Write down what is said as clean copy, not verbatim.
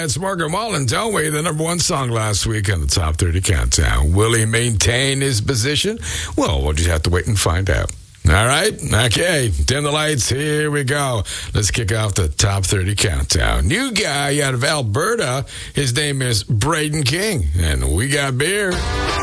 It's Morgan Wallen, don't we? The number one song last week on the Top 30 Countdown. Will he maintain his position? Well, we'll just have to wait and find out. All right? Okay. Dim the lights. Here we go. Let's kick off the Top 30 Countdown. New guy out of Alberta. His name is Braden King. And we got beer.